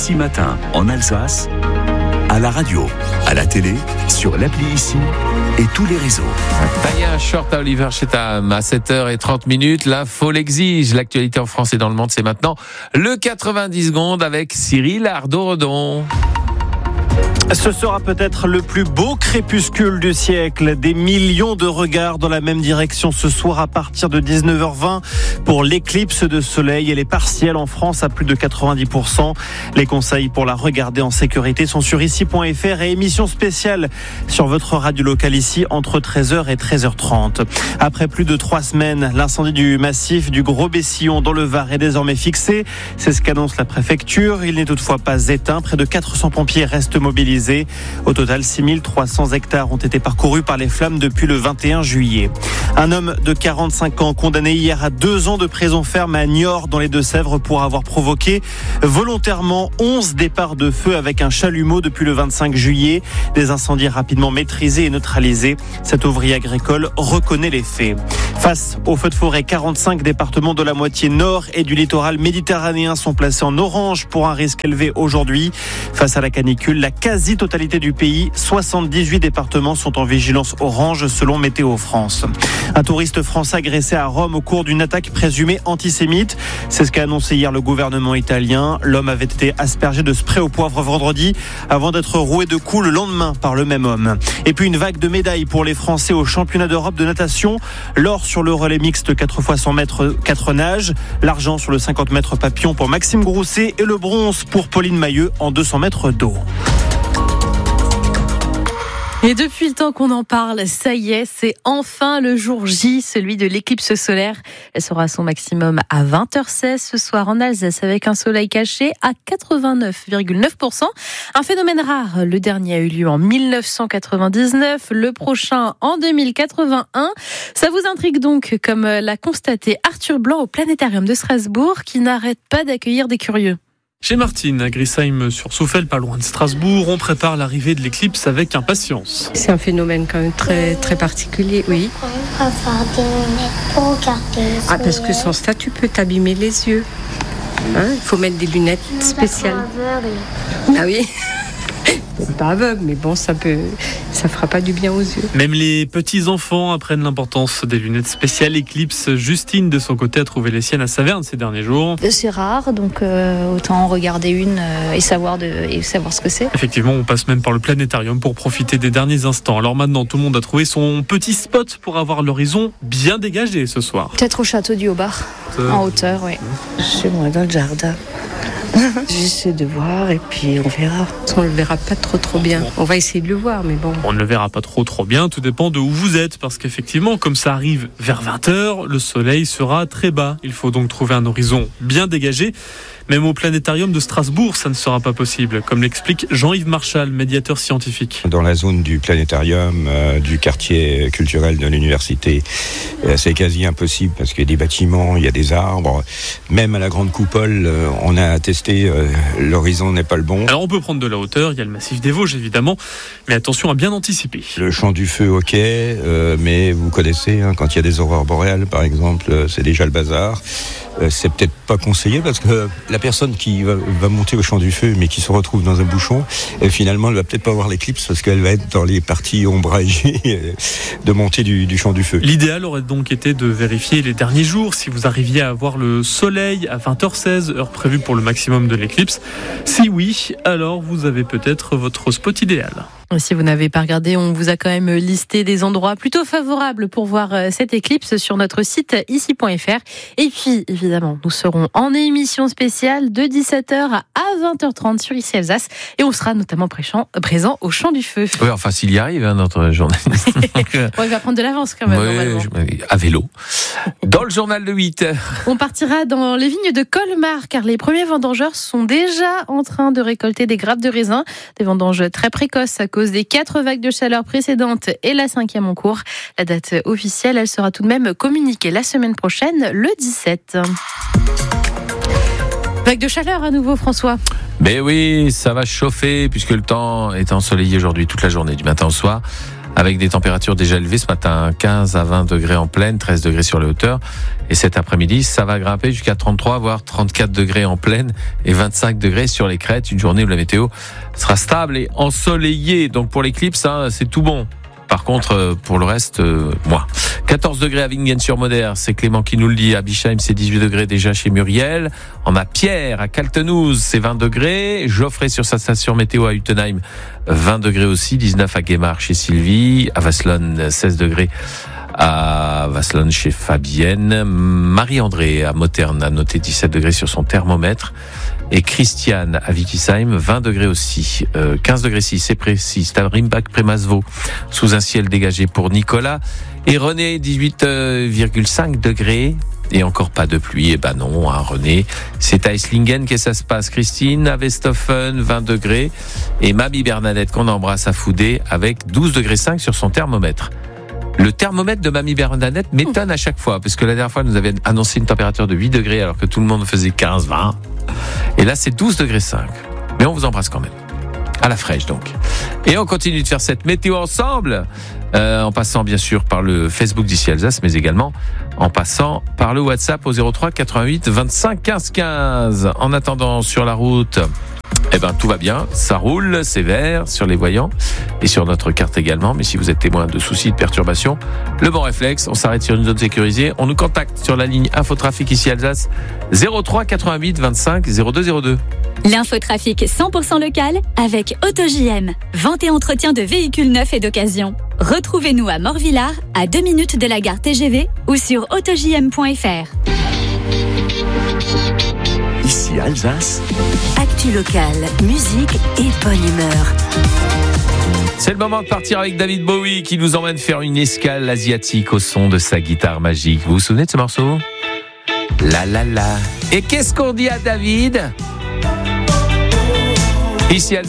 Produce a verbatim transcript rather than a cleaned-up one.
Ici Matin, en Alsace, à la radio, à la télé, sur l'appli Ici et tous les réseaux. Taya Short à Oliver Chetam à sept heures trente. L'info l'exige. L'actualité en France et dans le monde, c'est maintenant le quatre-vingt-dix secondes avec Cyril Ardo-Redon. Ce sera peut-être le plus beau crépuscule du siècle. Des millions de regards dans la même direction ce soir à partir de dix-neuf heures vingt pour l'éclipse de soleil. Elle est partielle en France à plus de quatre-vingt-dix pour cent. Les conseils pour la regarder en sécurité sont sur ici point f r et émission spéciale sur votre radio locale ici entre treize heures et treize heures trente. Après plus de trois semaines, l'incendie du massif du Gros Bessillon dans le Var est désormais fixé. C'est ce qu'annonce la préfecture. Il n'est toutefois pas éteint. Près de quatre cents pompiers restent mobilisés. Au total, six mille trois cents hectares ont été parcourus par les flammes depuis le vingt et un juillet. Un homme de quarante-cinq ans condamné hier à deux ans de prison ferme à Niort dans les Deux-Sèvres pour avoir provoqué volontairement onze départs de feu avec un chalumeau depuis le vingt-cinq juillet. Des incendies rapidement maîtrisés et neutralisés. Cet ouvrier agricole reconnaît les faits. Face aux feux de forêt, quarante-cinq départements de la moitié nord et du littoral méditerranéen sont placés en orange pour un risque élevé aujourd'hui. Face à la canicule, la quasi-totalité du pays, soixante-dix-huit départements sont en vigilance orange selon Météo France. Un touriste français agressé à Rome au cours d'une attaque présumée antisémite. C'est ce qu'a annoncé hier le gouvernement italien. L'homme avait été aspergé de spray au poivre vendredi avant d'être roué de coups le lendemain par le même homme. Et puis une vague de médailles pour les Français au championnat d'Europe de natation. L'or sur le relais mixte quatre fois cent mètres quatre nages. L'argent sur le cinquante mètres papillon pour Maxime Grousset et le bronze pour Pauline Mailleux en deux cents mètres d'eau. Et depuis le temps qu'on en parle, ça y est, c'est enfin le jour J, celui de l'éclipse solaire. Elle sera à son maximum à vingt heures seize ce soir en Alsace avec un soleil caché à quatre-vingt-neuf virgule neuf pour cent. Un phénomène rare, le dernier a eu lieu en dix-neuf cent quatre-vingt-dix-neuf, le prochain en deux mille quatre-vingt-un. Ça vous intrigue donc, comme l'a constaté Arthur Blanc au Planétarium de Strasbourg, qui n'arrête pas d'accueillir des curieux. Chez Martine, à Grisheim-sur-Souffel, pas loin de Strasbourg, on prépare l'arrivée de l'éclipse avec impatience. C'est un phénomène quand même très, très particulier, oui. On va faire des lunettes pour regarder. Ah, parce que sans ça, tu peux t'abîmer les yeux. Hein, il faut mettre des lunettes spéciales. Ah oui. C'est pas aveugle, mais bon, ça peut, ça fera pas du bien aux yeux. Même les petits-enfants apprennent l'importance des lunettes spéciales Eclipse. Justine, de son côté, a trouvé les siennes à Saverne ces derniers jours. C'est rare, donc euh, autant en regarder une euh, et, savoir de, et savoir ce que c'est. Effectivement, on passe même par le planétarium pour profiter des derniers instants. Alors maintenant, tout le monde a trouvé son petit spot pour avoir l'horizon bien dégagé ce soir. Peut-être au château du Haut-Bar, euh... en hauteur, oui. Chez moi, dans le jardin. J'essaie de voir et puis on verra. On le verra pas trop trop bien. On va essayer de le voir, mais bon. On ne le verra pas trop trop bien, tout dépend de où vous êtes, parce qu'effectivement, comme ça arrive vers vingt heures, le soleil sera très bas. Il faut donc trouver un horizon bien dégagé. Même au planétarium de Strasbourg, ça ne sera pas possible, comme l'explique Jean-Yves Marchal, médiateur scientifique. Dans la zone du planétarium, euh, du quartier culturel de l'université, euh, c'est quasi impossible parce qu'il y a des bâtiments, il y a des arbres. Même à la grande coupole, euh, on a testé, euh, l'horizon n'est pas le bon. Alors on peut prendre de la hauteur, il y a le massif des Vosges évidemment, mais attention à bien anticiper. Le champ du feu, ok, euh, mais vous connaissez, hein, quand il y a des aurores boréales par exemple, euh, c'est déjà le bazar. Euh, c'est peut-être pas conseillé parce que la personne qui va, va monter au champ du feu mais qui se retrouve dans un bouchon, euh, finalement elle va peut-être pas voir l'éclipse parce qu'elle va être dans les parties ombragées de montée du, du champ du feu. L'idéal aurait donc été de vérifier les derniers jours si vous arriviez à avoir le soleil à vingt heures seize, heure prévue pour le maximum de l'éclipse. Si oui, alors vous avez peut-être votre spot idéal. Si vous n'avez pas regardé, on vous a quand même listé des endroits plutôt favorables pour voir cette éclipse sur notre site ici point f r. Et puis, évidemment, nous serons en émission spéciale de dix-sept heures à vingt heures trente sur Ici Alsace. Et on sera notamment présent au Champ du Feu. Oui, enfin, s'il y arrive, hein, notre journaliste. Bon, il va prendre de l'avance quand même, oui, normalement. Je, à vélo. Dans le journal de huit heures. On partira dans les vignes de Colmar, car les premiers vendangeurs sont déjà en train de récolter des grappes de raisin. Des vendanges très précoces à cause des quatre vagues de chaleur précédentes et la cinquième en cours. La date officielle, elle sera tout de même communiquée la semaine prochaine, le dix-sept. Vague de chaleur à nouveau, François. Mais oui, ça va chauffer puisque le temps est ensoleillé aujourd'hui toute la journée, du matin au soir. avec des températures déjà élevées ce matin, quinze à vingt degrés en plaine, treize degrés sur les hauteurs. Et cet après-midi, ça va grimper jusqu'à trente-trois, voire trente-quatre degrés en plaine et vingt-cinq degrés sur les crêtes. Une journée où la météo sera stable et ensoleillée. Donc pour l'éclipse, hein, c'est tout bon. Par contre, pour le reste, euh, moins. quatorze degrés à Wingen-sur-Moder, c'est Clément qui nous le dit. À Bischheim, c'est dix-huit degrés déjà chez Muriel. En a Pierre, à Kaltenouze, c'est vingt degrés. Geoffrey sur sa station météo à Utenheim, vingt degrés aussi. dix-neuf à Guémar chez Sylvie. À Vasselonne, seize degrés. À Vasselonne chez Fabienne. Marie-André à Moterne a noté dix-sept degrés sur son thermomètre. Et Christiane à Wittisheim, vingt degrés aussi. Euh, quinze degrés six, c'est précis. C'est à Rimbach-Prémasvaux, sous un ciel dégagé pour Nicolas. Et René, dix-huit virgule cinq degrés. Et encore pas de pluie. Eh ben non, hein, René. C'est à Esslingen que ça se passe. Christine à Westhofen, vingt degrés. Et Mamie Bernadette, qu'on embrasse à Foudé, avec douze degrés cinq sur son thermomètre. Le thermomètre de Mamie Bernadette m'étonne à chaque fois, parce que la dernière fois, elle nous avait annoncé une température de huit degrés, alors que tout le monde faisait quinze, vingt. Et là, c'est douze degrés cinq. Mais on vous embrasse quand même. À la fraîche, donc. Et on continue de faire cette météo ensemble, euh, en passant bien sûr par le Facebook d'ici Alsace, mais également en passant par le WhatsApp au zéro trois quatre-vingt-huit vingt-cinq quinze quinze. En attendant, sur la route, eh ben, tout va bien, ça roule, c'est vert sur les voyants et sur notre carte également. Mais si vous êtes témoin de soucis, de perturbations, le bon réflexe, on s'arrête sur une zone sécurisée. On nous contacte sur la ligne Infotrafic ici Alsace, zéro trois quatre-vingt-huit vingt-cinq zéro deux zéro deux. L'infotrafic cent pour cent local avec AutoJM. Vente et entretien de véhicules neufs et d'occasion. Retrouvez-nous à Morvillard, à deux minutes de la gare T G V ou sur auto j m point f r. Ici Alsace. Actu locale, musique et bonne humeur. C'est le moment de partir avec David Bowie qui nous emmène faire une escale asiatique au son de sa guitare magique. Vous vous souvenez de ce morceau ? La la la. Et qu'est-ce qu'on dit à David ? Ici Alsace.